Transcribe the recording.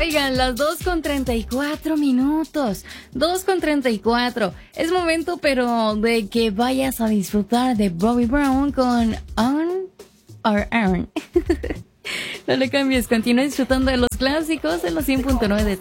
Oigan, las 2:34 minutos. 2:34. Es momento, pero de que vayas a disfrutar de Bobby Brown con On or Earn. No le cambies, continúa disfrutando de los clásicos en los 100.9 de